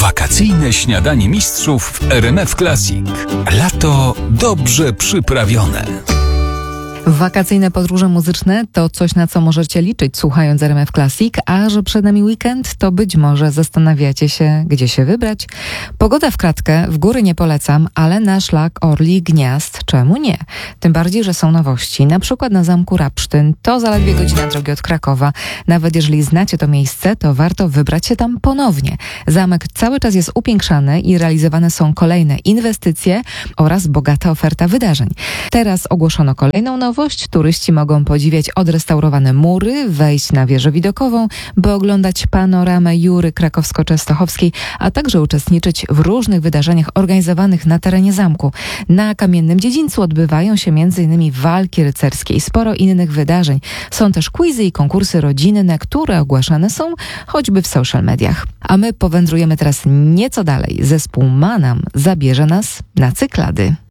Wakacyjne śniadanie mistrzów w RMF Classic. Lato dobrze przyprawione. Wakacyjne podróże muzyczne to coś, na co możecie liczyć, słuchając RMF Classic, a że przed nami weekend, to być może zastanawiacie się, gdzie się wybrać. Pogoda w kratkę, w góry nie polecam, ale na szlak Orli Gniazd, czemu nie? Tym bardziej, że są nowości, na przykład na Zamku Rabsztyn, to zaledwie godzina drogi od Krakowa. Nawet jeżeli znacie to miejsce, to warto wybrać się tam ponownie. Zamek cały czas jest upiększany i realizowane są kolejne inwestycje oraz bogata oferta wydarzeń. Teraz ogłoszono kolejną nowość. Turyści mogą podziwiać odrestaurowane mury, wejść na wieżę widokową, by oglądać panoramę Jury Krakowsko-Częstochowskiej, a także uczestniczyć w różnych wydarzeniach organizowanych na terenie zamku. Na Kamiennym Dziedzińcu odbywają się m.in. walki rycerskie i sporo innych wydarzeń. Są też quizy i konkursy rodzinne, które ogłaszane są choćby w social mediach. A my powędrujemy teraz nieco dalej. Zespół Manam zabierze nas na Cyklady.